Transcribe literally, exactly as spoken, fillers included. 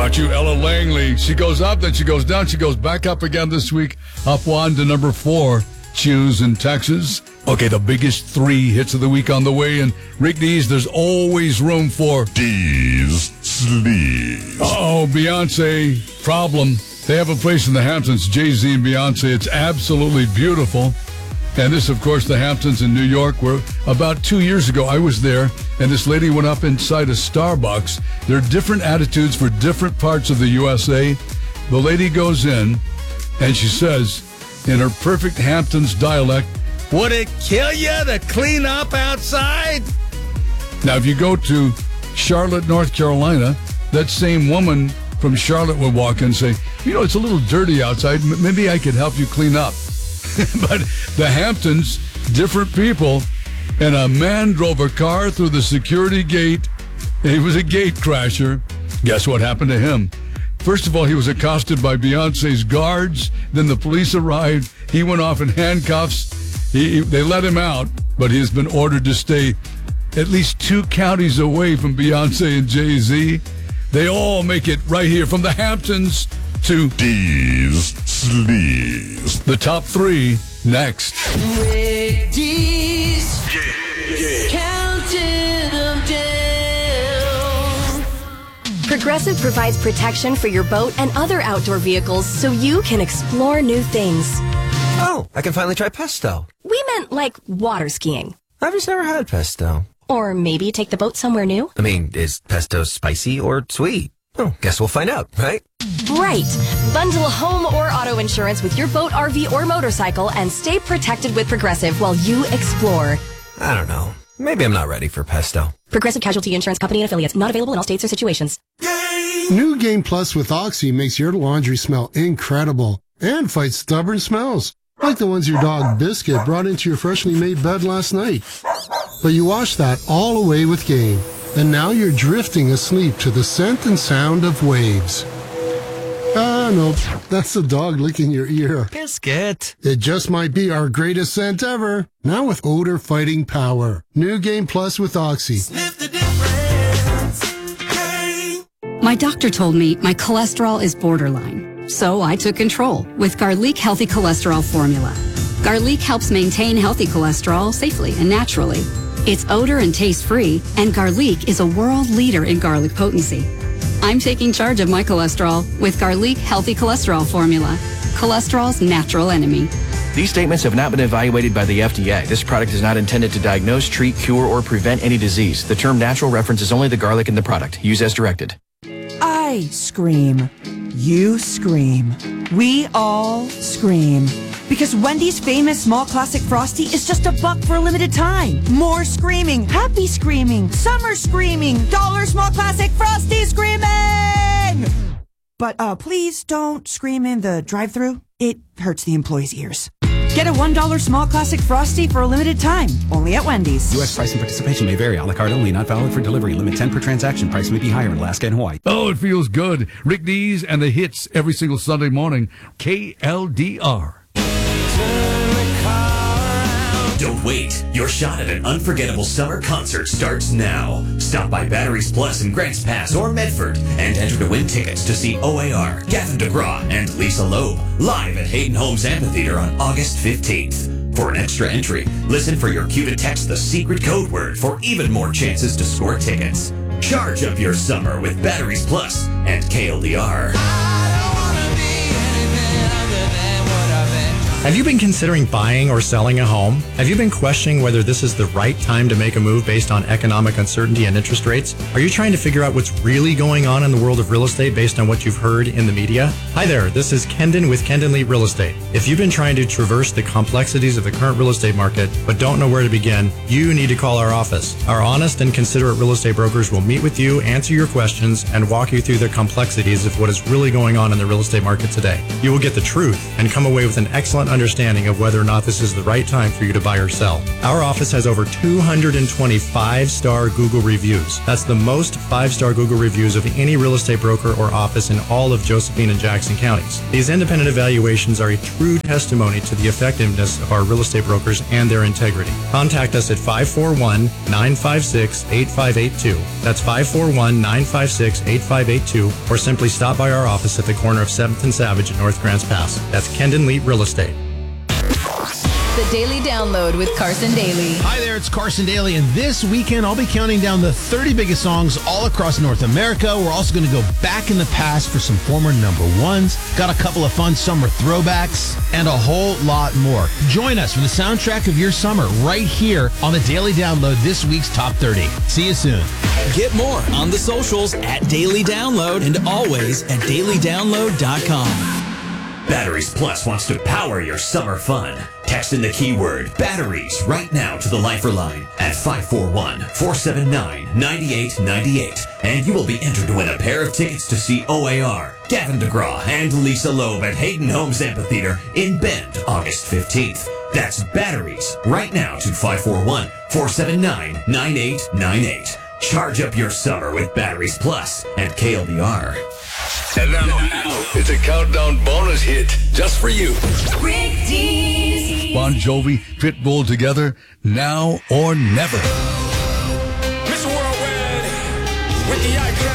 about you, Ella Langley? She goes up, then she goes down, she goes back up again this week. Up one to number four, Choose in Texas. Okay, the biggest three hits of the week on the way. And Rick Dees, there's always room for Dees Sleaze. Uh-oh, Beyonce, Problem. They have a place in the Hamptons, Jay-Z and Beyonce. It's absolutely beautiful. And this, of course, the Hamptons in New York, where about two years ago I was there, and this lady went up inside a Starbucks. There are different attitudes for different parts of the U S A. The lady goes in, and she says, in her perfect Hamptons dialect, "Would it kill you to clean up outside?" Now, if you go to Charlotte, North Carolina, that same woman from Charlotte would walk in and say, "You know, it's a little dirty outside. Maybe I could help you clean up." But the Hamptons, different people, and a man drove a car through the security gate. He was a gate crasher. Guess what happened to him? First of all, he was accosted by Beyonce's guards. Then the police arrived. He went off in handcuffs. He, they let him out, but he has been ordered to stay at least two counties away from Beyonce and Jay-Z. They all make it right here from the Hamptons to Dees Sleaze. The top three next. Rick Dees, yeah, yeah. Counting them down. Progressive provides protection for your boat and other outdoor vehicles so you can explore new things. Oh, I can finally try pesto. We meant like water skiing. I've just never had pesto. Or maybe take the boat somewhere new. I mean, is pesto spicy or sweet? Oh, guess we'll find out, right? Right. Bundle home or auto insurance with your boat, R V, or motorcycle and stay protected with Progressive while you explore. I don't know. Maybe I'm not ready for pesto. Progressive Casualty Insurance Company and affiliates. Not available in all states or situations. New Game Plus with Oxy makes your laundry smell incredible and fights stubborn smells, like the ones your dog Biscuit brought into your freshly made bed last night. But you wash that all away with Game, and now you're drifting asleep to the scent and sound of waves. Ah, nope. That's the dog licking your ear. Biscuit. It just might be our greatest scent ever. Now with odor fighting power. New Game Plus with Oxy. Sniff the difference. Hey. My doctor told me my cholesterol is borderline. So I took control with Garlic Healthy Cholesterol Formula. Garlic helps maintain healthy cholesterol safely and naturally. It's odor and taste free, and Garlic is a world leader in garlic potency. I'm taking charge of my cholesterol with Garlic Healthy Cholesterol Formula, cholesterol's natural enemy. These statements have not been evaluated by the F D A. This product is not intended to diagnose, treat, cure, or prevent any disease. The term natural references only the garlic in the product. Use as directed. I scream. You scream. We all scream. Because Wendy's famous small classic Frosty is just a buck for a limited time. More screaming, happy screaming, summer screaming, dollar small classic Frosty screaming! But uh, please don't scream in the drive-thru. It hurts the employees' ears. Get a one dollar small classic Frosty for a limited time. Only at Wendy's. U S price and participation may vary. A la carte only. Not valid for delivery. Limit ten per transaction. Price may be higher in Alaska and Hawaii. Oh, it feels good. Rick Dees and the hits every single Sunday morning. K L D R. Don't wait. Your shot at an unforgettable summer concert starts now. Stop by Batteries Plus in Grants Pass or Medford and enter to win tickets to see O A R, Gavin DeGraw, and Lisa Loeb live at Hayden Homes Amphitheater on August fifteenth. For an extra entry, listen for your cue to text the secret code word for even more chances to score tickets. Charge up your summer with Batteries Plus and K L D R. Have you been considering buying or selling a home? Have you been questioning whether this is the right time to make a move based on economic uncertainty and interest rates? Are you trying to figure out what's really going on in the world of real estate based on what you've heard in the media? Hi there, this is Kendon with Kendon Lee Real Estate. If you've been trying to traverse the complexities of the current real estate market but don't know where to begin, you need to call our office. Our honest and considerate real estate brokers will meet with you, answer your questions, and walk you through the complexities of what is really going on in the real estate market today. You will get the truth and come away with an excellent understanding of whether or not this is the right time for you to buy or sell. Our office has over two hundred twenty five-star Google reviews. That's the most five-star Google reviews of any real estate broker or office in all of Josephine and Jackson counties. These independent evaluations are a true testimony to the effectiveness of our real estate brokers and their integrity. Contact us at five four one, nine five six, eight five eight two. That's five four one, nine five six, eight five eight two, or simply stop by our office at the corner of seventh and Savage in North Grants Pass. That's Kendon Leet Real Estate. The Daily Download with Carson Daly. Hi there, it's Carson Daly, and this weekend I'll be counting down the thirty biggest songs all across North America. We're also going to go back in the past for some former number ones, got a couple of fun summer throwbacks, and a whole lot more. Join us for the soundtrack of your summer right here on the Daily Download, this week's Top thirty. See you soon. Get more on the socials at Daily Download and always at daily download dot com. Batteries Plus wants to power your summer fun. Text in the keyword batteries right now to the Lifer line at five four one, four seven nine, nine eight nine eight, and you will be entered to win a pair of tickets to see O A R, Gavin DeGraw, and Lisa Loeb at Hayden Homes Amphitheater in Bend, August fifteenth. That's batteries right now to five four one, four seven nine, nine eight nine eight. Charge up your summer with Batteries Plus at K L D R. And now, now, it's a countdown bonus hit just for you. Rick Dees. Bon Jovi, Pitbull together, now or never. Mister Worldwide with the icon.